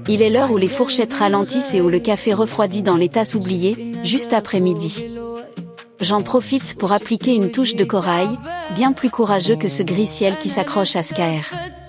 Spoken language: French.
Il est l'heure où les fourchettes ralentissent et où le café refroidit dans les tasses oubliées, juste après midi. J'en profite pour appliquer une touche de corail, bien plus courageux que ce gris ciel qui s'accroche à Skaer.